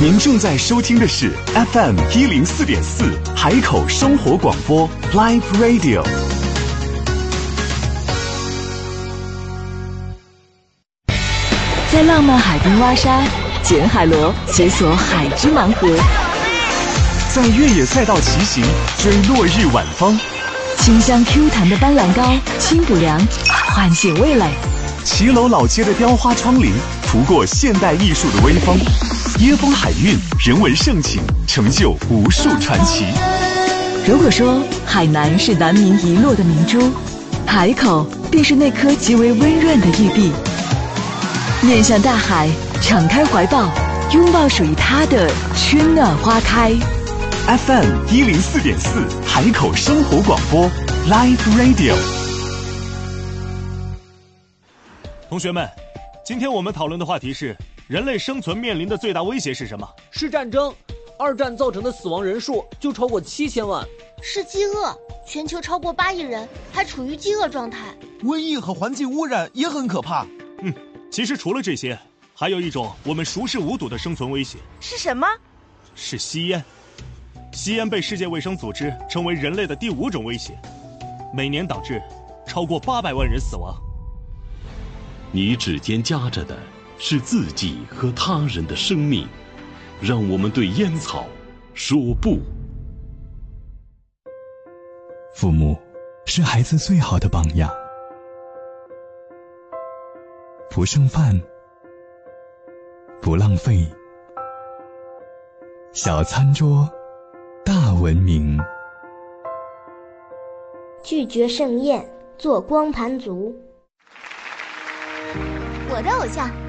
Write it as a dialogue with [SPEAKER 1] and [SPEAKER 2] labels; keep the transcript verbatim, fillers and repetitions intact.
[SPEAKER 1] 您正在收听的是 F M 一零四点四海口生活广播 Live Radio。
[SPEAKER 2] 在浪漫海滨挖沙，捡海螺，解锁海之盲盒；
[SPEAKER 1] 在越野赛道骑行，追落日晚风；
[SPEAKER 2] 清香 Q 弹的斑斓膏，清补凉，唤醒味蕾；
[SPEAKER 1] 骑楼老街的雕花窗棂，涂过现代艺术的微风。椰风海韵，人文盛情，成就无数传奇。
[SPEAKER 2] 如果说海南是南明遗落的明珠，海口便是那颗极为温润的玉璧。面向大海，敞开怀抱，拥抱属于它的春暖花开。
[SPEAKER 1] F M 一零四点四海口生活广播 Live Radio。
[SPEAKER 3] 同学们，今天我们讨论的话题是：人类生存面临的最大威胁是什么？
[SPEAKER 4] 是战争。二战造成的死亡人数就超过七千万。
[SPEAKER 5] 是饥饿，全球超过八亿人还处于饥饿状态。
[SPEAKER 6] 瘟疫和环境污染也很可怕。
[SPEAKER 3] 嗯，其实除了这些，还有一种我们熟视无睹的生存威胁。
[SPEAKER 7] 是什么？
[SPEAKER 3] 是吸烟。吸烟被世界卫生组织称为人类的第五种威胁，每年导致超过八百万人死亡。
[SPEAKER 8] 你指尖夹着的是自己和他人的生命，让我们对烟草说不。
[SPEAKER 9] 父母是孩子最好的榜样，不剩饭，不浪费，小餐桌，大文明。
[SPEAKER 10] 拒绝盛宴，做光盘族。
[SPEAKER 5] 我的偶像